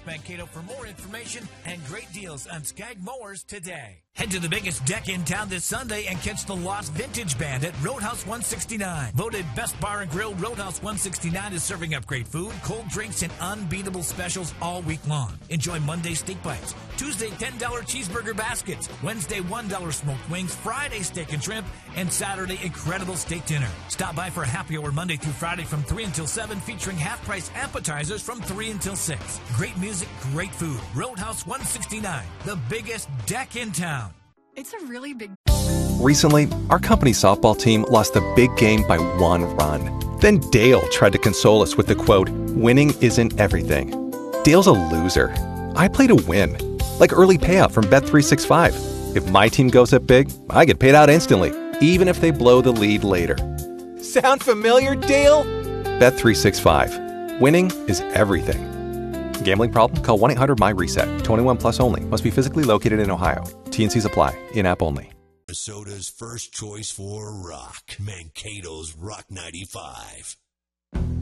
Mankato for more information and great deals on Skag Mowers today. Head to the biggest deck in town this Sunday and catch the Lost Vintage Band at Roadhouse 169. Voted Best Bar and Grill, Roadhouse 169 is serving up great food, cold drinks, and unbeatable specials all week long. Enjoy Monday steak bites, Tuesday $10 cheeseburger baskets, Wednesday $1 smoked wings, Friday steak and shrimp, and Saturday incredible steak dinner. Stop by for a happy hour Monday through Friday from 3 until 7, featuring half-price appetizers from 3 until 6. Great music, great food. Roadhouse 169, the biggest deck in town. It's a really big... Recently, our company softball team lost the big game by 1 run. Then Dale tried to console us with the quote, "Winning isn't everything." Dale's a loser. I play to win. Like early payout from Bet365. If my team goes up big, I get paid out instantly, even if they blow the lead later. Sound familiar, Dale? Bet365. Winning is everything. Gambling problem? Call 1-800-MY-RESET. 21 plus only. Must be physically located in Ohio. T&Cs apply. In-app only. Minnesota's first choice for rock. Mankato's Rock 95.